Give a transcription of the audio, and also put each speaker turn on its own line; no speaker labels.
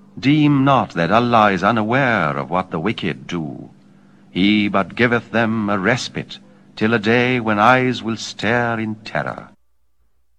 Deem not that Allah is unaware of what the wicked do. He but giveth them a respite till a day when eyes will stare in terror.